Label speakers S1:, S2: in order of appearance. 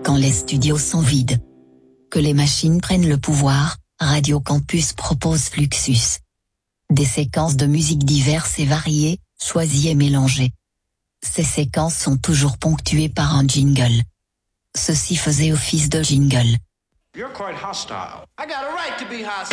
S1: Quand les studios sont vides, que les machines prennent le pouvoir, Radio Campus propose Fluxus. Des séquences de musique diverses et variées, choisies et mélangées. Ces séquences sont toujours ponctuées par un jingle. Ceci faisait office de jingle.
S2: You're quite hostile. I got a right to be hostile.